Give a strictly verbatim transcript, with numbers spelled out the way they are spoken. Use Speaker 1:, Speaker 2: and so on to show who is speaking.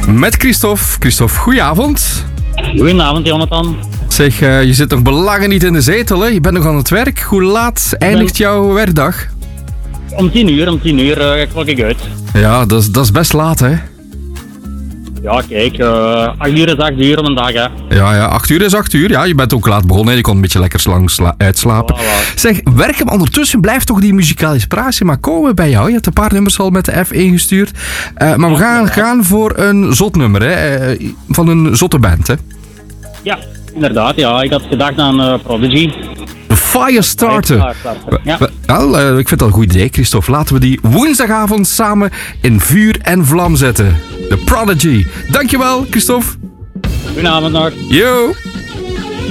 Speaker 1: Met Christophe. Christophe, goedenavond.
Speaker 2: Goedenavond, Jonathan.
Speaker 1: Zeg, uh, je zit nog belangen niet in de zetel, hè? Je bent nog aan het werk. Hoe laat eindigt jouw werkdag?
Speaker 2: Om tien uur, om tien uur uh, klok ik uit.
Speaker 1: Ja, dat is, dat is best laat, hè?
Speaker 2: Ja, kijk, uh, acht uur is acht uur op een dag, hè.
Speaker 1: Ja, ja, acht uur is acht uur. Ja, je bent ook laat begonnen. Je kon een beetje lekker lang sla- uitslapen.
Speaker 2: Voilà.
Speaker 1: Zeg, werken, ondertussen blijft toch die muzikale inspiratie maar komen bij jou. Je hebt een paar nummers al met de F ingestuurd. Uh, maar we gaan gaan voor een zot nummer, hè? Uh, van een zotte band, hè?
Speaker 2: Ja, inderdaad, ja. Ik had gedacht aan uh, Prodigy.
Speaker 1: Firestarter.
Speaker 2: Firestarter, ja.
Speaker 1: Wel, uh, ik vind dat een goed idee, Christophe. Laten we die woensdagavond samen in vuur en vlam zetten. The Prodigy. Dankjewel, Christophe.
Speaker 2: Goedenavond nog.
Speaker 1: Yo.